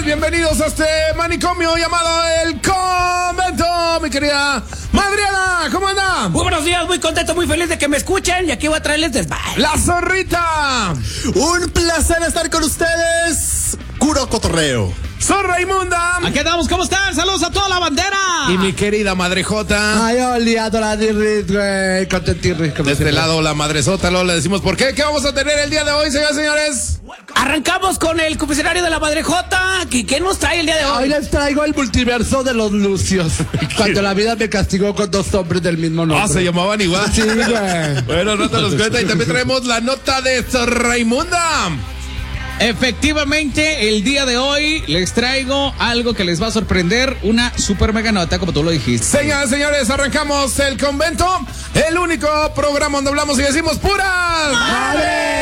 Bienvenidos a este manicomio llamado El Convento, mi querida Madriana, ¿cómo anda? Muy buenos días, muy contento, muy feliz de que me escuchen y aquí voy a traerles desván. La Zorrita. Un placer estar con ustedes. Puro cotorreo. Zorra Inmunda. Aquí andamos, ¿cómo están? Saludos a toda la bandera. Y mi querida Madrejota. Ay, oliado la dirris, güey. Contentirris. De este lado, la Madresota, luego le decimos por qué. ¿Qué vamos a tener el día de hoy, señores y señores? Arrancamos con el confesionario de la Madrejota. ¿Qué nos trae el día de hoy? Hoy les traigo el multiverso de los Lucios. Cuando la vida me castigó con dos hombres del mismo nombre. Ah, se llamaban igual. Sí, güey. Bueno, no te los cuenta. Y también traemos la nota de Zorra Inmunda. Efectivamente, el día de hoy les traigo algo que les va a sorprender, una super mega nota, como tú lo dijiste. Señoras y señores, arrancamos El Convento, el único programa donde hablamos y decimos puras.